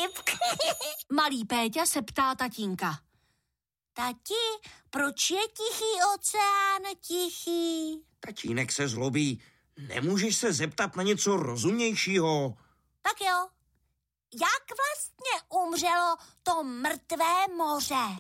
vtip. Malý Péťa se ptá tatínka. Tati, proč je tichý oceán tichý? Tatínek se zlobí. Nemůžeš se zeptat na něco rozumnějšího? Tak jo. Jak vlastně umřelo to mrtvé moře?